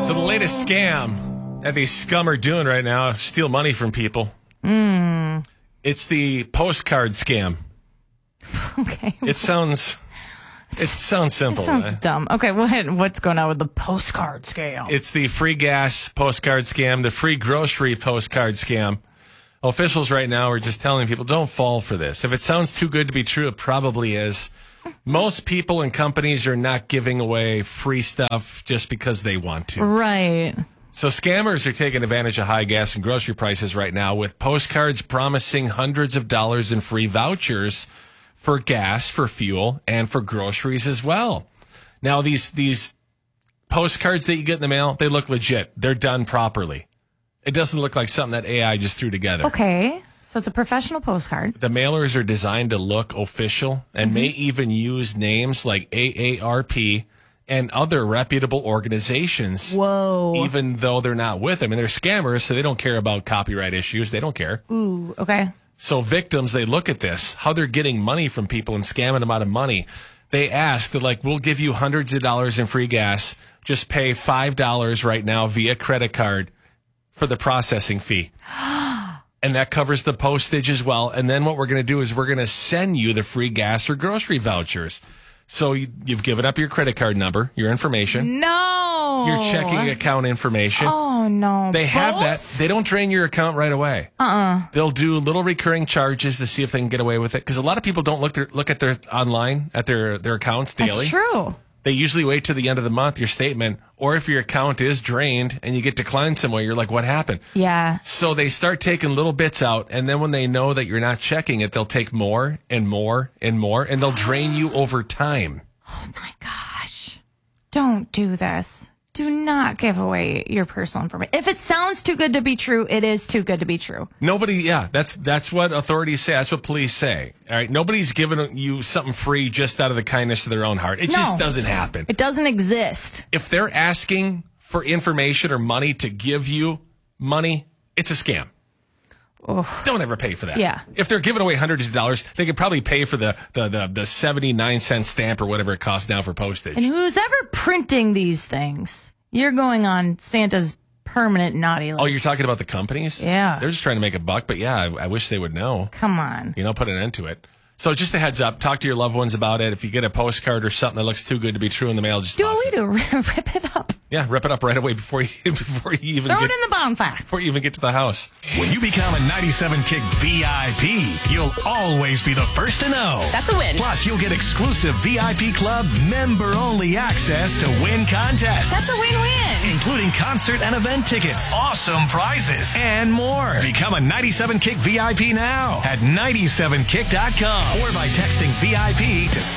So the latest scam that these scum are doing right now, steal money from people. It's the postcard scam. Okay. It sounds simple. It sounds dumb. Okay, what's going on with the postcard scam? It's the free gas postcard scam, the free grocery postcard scam. Officials right now are just telling people, don't fall for this. If it sounds too good to be true, it probably is. Most people and companies are not giving away free stuff just because they want to. Right. So scammers are taking advantage of high gas and grocery prices right now with postcards promising hundreds of dollars in free vouchers for gas, for fuel, and for groceries as well. Now, these postcards that you get in the mail, they look legit. They're done properly. It doesn't look like something that AI just threw together. Okay. So it's a professional postcard. The mailers are designed to look official and may even use names like AARP and other reputable organizations. Whoa. Even though they're not with them. And they're scammers, so they don't care about copyright issues. They don't care. Ooh, okay. So victims, they look at this, how they're getting money from people and scamming them out of money. They ask, they're like, we'll give you hundreds of dollars in free gas. Just pay $5 right now via credit card for the processing fee. And that covers the postage as well. And then what we're going to do is we're going to send you the free gas or grocery vouchers. So you've given up your credit card number, your information. No. Your checking account information. Oh, no. They have that. They don't drain your account right away. They'll do little recurring charges to see if they can get away with it. Because a lot of people don't look at their online, at their accounts daily. That's true. They usually wait to the end of the month, your statement, or if your account is drained and you get declined somewhere, you're like, what happened? Yeah. So they start taking little bits out, and then when they know that you're not checking it, they'll take more and more and more, and they'll drain you over time. Oh, my gosh. Don't do this. Do not give away your personal information. If it sounds too good to be true, it is too good to be true. That's what authorities say. That's what police say. All right, nobody's giving you something free just out of the kindness of their own heart. It just doesn't happen. It doesn't exist. If they're asking for information or money to give you money, it's a scam. Oh. Don't ever pay for that. Yeah. If they're giving away hundreds of dollars, they could probably pay for the 79-cent stamp or whatever it costs now for postage. And who's ever printing these things, you're going on Santa's permanent naughty list. Oh, you're talking about the companies? Yeah. They're just trying to make a buck, but yeah, I wish they would know. Come on. Put an end to it. So just a heads up, talk to your loved ones about it. If you get a postcard or something that looks too good to be true in the mail, just toss it. Rip it up. Yeah, rip it up right away before you even throw it in the bonfire. Before you even get to the house. When you become a 97 Kick VIP, you'll always be the first to know. That's a win. Plus, you'll get exclusive VIP Club member-only access to win contests. That's a win-win. Including concert and event tickets, awesome prizes, and more. Become a 97 Kick VIP now at 97kick.com or by texting VIP to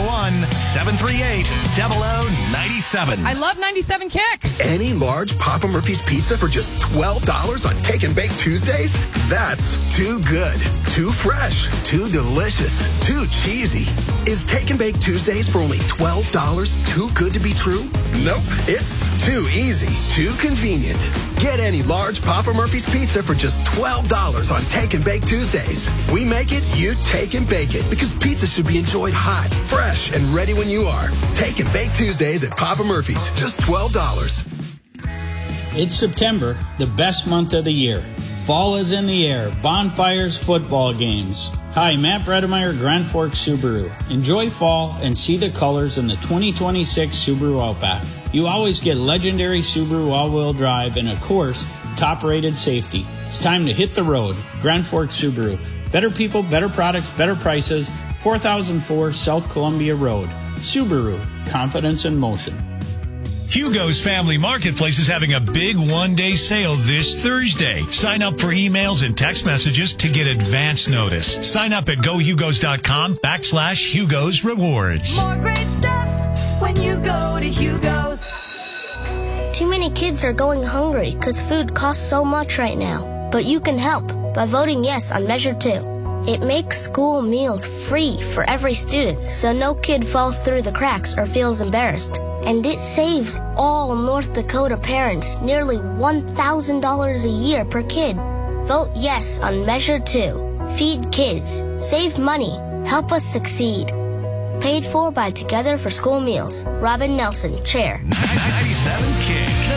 701-738-0097. I love 97 Kick. Any large Papa Murphy's pizza for just $12 on Take and Bake Tuesdays? That's too good, too fresh, too delicious, too cheesy. Is Take and Bake Tuesdays for only $12 too good to be true? Nope, it's too easy, too convenient. Get any large Papa Murphy's pizza for just $12 on Take and Bake Tuesdays. We make it, you take and bake it, because pizza should be enjoyed hot, fresh, and ready when you are. Take and Bake Tuesdays at Papa Murphy's, just $12. It's September, the best month of the year. Fall is in the air, bonfires, football games. Hi, Matt Bredemeyer, Grand Forks Subaru. Enjoy fall and see the colors in the 2026 Subaru Outback. You always get legendary Subaru all-wheel drive and, of course, top-rated safety. It's time to hit the road. Grand Forks Subaru. Better people, better products, better prices. 4004 South Columbia Road. Subaru. Confidence in motion. Hugo's Family Marketplace is having a big one-day sale this Thursday. Sign up for emails and text messages to get advance notice. Sign up at gohugos.com/Hugo's Rewards. More great stuff when you go to Hugo's. Too many kids are going hungry because food costs so much right now. But you can help by voting yes on Measure 2. It makes school meals free for every student, so no kid falls through the cracks or feels embarrassed. And it saves all North Dakota parents nearly $1,000 a year per kid. Vote yes on Measure 2. Feed kids. Save money. Help us succeed. Paid for by Together for School Meals. Robin Nelson, Chair. 97 Kick.